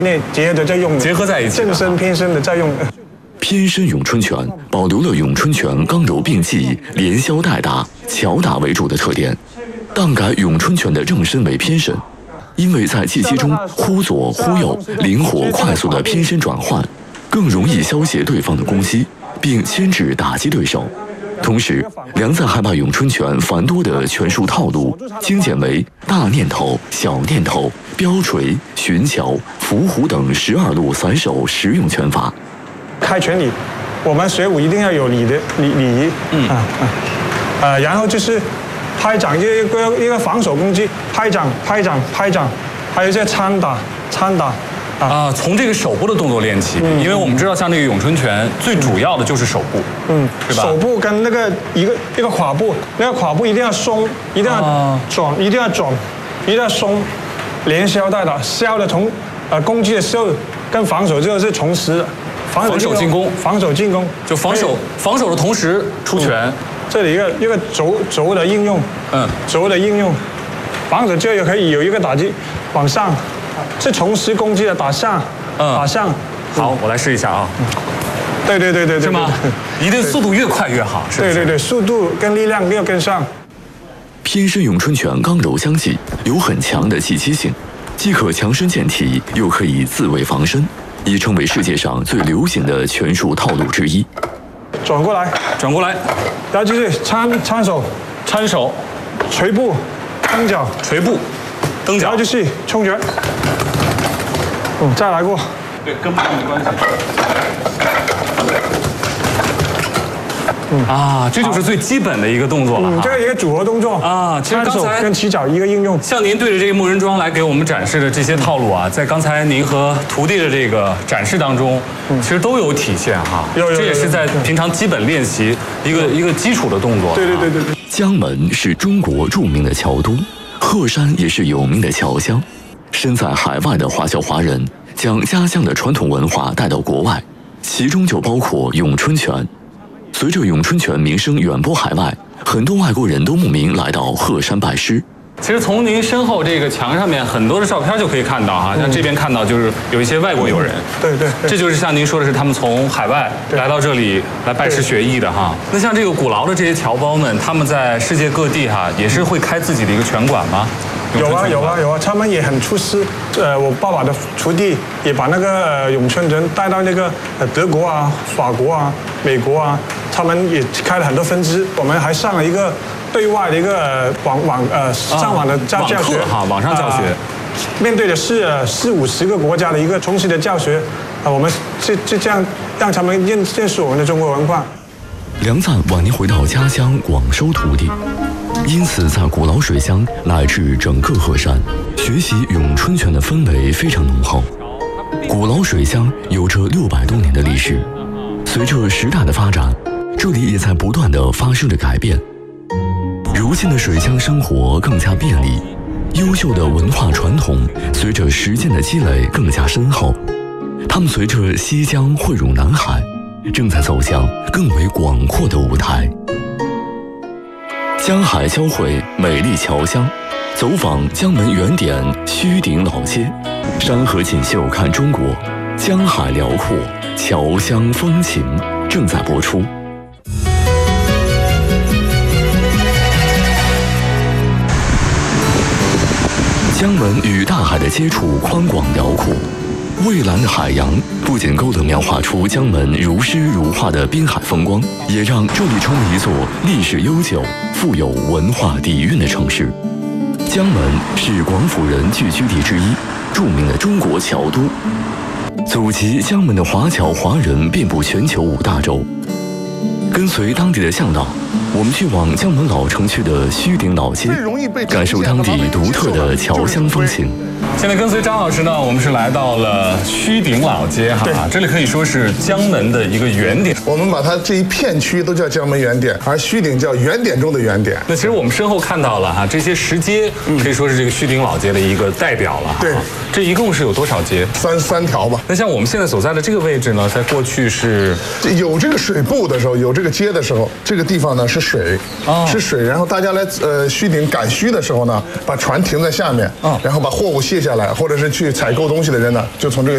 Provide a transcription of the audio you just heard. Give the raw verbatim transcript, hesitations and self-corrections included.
那结合在用， 结合在一起， 正身偏身的在用。 偏身咏春拳保留了咏春拳刚柔并济、连削带打、巧打为主的特点，但改咏春拳的正身为偏身，因为在技击中忽左忽右、灵活快速的偏身转换，更容易消解对方的攻击，并牵制打击对手。同时，梁赞还把咏春拳繁多的拳术套路精简为大念头、小念头、标锤、寻桥、伏虎等十二路散手实用拳法。 开拳礼，我们学武一定要有礼的礼礼仪，嗯啊啊，呃，然后就是拍掌，一个一个防守攻击，拍掌拍掌拍掌，还有一些参打参打。 啊，从这个手部的动作练起，嗯、因为我们知道，像这个咏春拳最主要的就是手部， 嗯， 是吧？ 手部跟那个一个一个胯部，那个胯部一定要松，一定要转，一定要转，一定要松，连削带打，削的从呃攻击的时候跟防守之后是同时的， 防守进攻， 防守进攻， 就防守防守的同时出拳。嗯、 这里一个一个轴轴的应用，嗯，轴的应用，防守之后也可以有一个打击往上。是同时攻击的，打上，嗯，打上。 好，我来试一下啊。 对对对对对， 是吗？一定速度越快越好，是不是？ 对对对，速度跟力量要跟上。 偏身咏春拳刚柔相济，有很强的技击性，既可强身健体，又可以自卫防身，已成为世界上最流行的拳术套路之一。 转过来， 转过来， 然后就是参参手， 参手， 捶步，蹬脚， 捶步。蹬脚， 然后就是冲拳，嗯，再来过， 对，跟步没关系。嗯啊，这就是最基本的一个动作了哈。 嗯，这个一个组合动作啊，其实刚才跟起脚一个应用。 像您对着这个木人桩来给我们展示的这些套路啊，在刚才您和徒弟的这个展示当中，其实都有体现哈。 有有。 这也是在平常基本练习一个一个基础的动作。 对对对对对。 江门是中国著名的桥都。鹤山也是有名的侨乡，身在海外的华侨华人将家乡的传统文化带到国外，其中就包括咏春拳。随着咏春拳名声远播海外，很多外国人都慕名来到鹤山拜师。 其实从您身后这个墙上面很多的照片就可以看到哈，像这边看到就是有一些外国友人， 对对， 这就是像您说的是他们从海外来到这里来拜师学艺的哈。那像这个古老的这些侨胞们，他们在世界各地哈也是会开自己的一个拳馆吗？ 有啊有啊有啊，他们也很出师。呃，我爸爸的徒弟也把那个呃咏春拳带到那个呃德国啊、法国啊、美国啊，他们也开了很多分支。我们还上了一个对外的一个网网呃上网的教教学哈，网上教学， 面对的是四五十个国家的一个同时的教学啊，我们就就这样让他们认认识我们的中国文化。 梁赞晚年回到家乡广收徒弟。因此，在古老水乡乃至整个鹤山，学习咏春拳的氛围非常浓厚。古老水乡有着六百多年的历史，随着时代的发展，这里也在不断的发生着改变。如今的水乡生活更加便利，优秀的文化传统随着时间的积累更加深厚。他们随着西江汇入南海，正在走向更为广阔的舞台。江海交汇，美丽侨乡，走访江门原点虚顶老街，山河锦绣看中国，江海辽阔，侨乡风情正在播出。江门与大海的接触宽广辽阔，蔚蓝的海洋不仅够能描画出江门如诗如画的滨海风光，也让这里成为一座历史悠久、富有文化底蕴的城市。江门是广府人聚居地之一，著名的中国侨都。祖籍江门的华侨华人遍布全球五大洲。跟随当地的向导，我们去往江门老城区的虚顶老街，感受当地独特的侨乡风情。 现在跟随张老师呢，我们是来到了虚顶老街哈，这里可以说是江门的一个原点。 我们把它这一片区都叫江门原点，而虚顶叫原点中的原点。 那其实我们身后看到了哈，这些石阶可以说是这个虚顶老街的一个代表了。 对， 这一共是有多少街？ 三三条吧。 那像我们现在所在的这个位置呢，在过去是有这个水部的时候，有这个街的时候，这个地方呢是水，哦、是水。然后大家来呃虚顶赶虚的时候呢，把船停在下面，哦、然后把货物卸下来，或者是去采购东西的人呢，就从这个